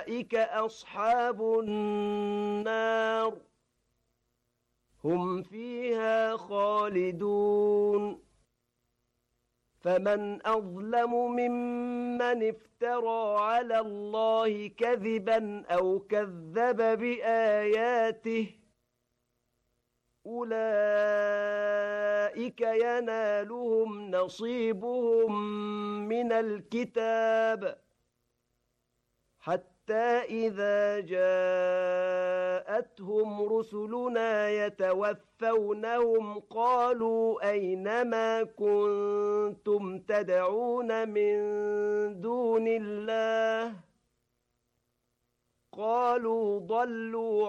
أولئك أصحاب النار هم فيها خالدون فمن أظلم ممن افترى على الله كذبا أو كذب بآياته أولئك ينالهم نصيبهم من الكتاب حتى إذا جاءتهم رسلنا يتوفونهم قالوا أين ما كنتم تدعون من دون الله قالوا ضلوا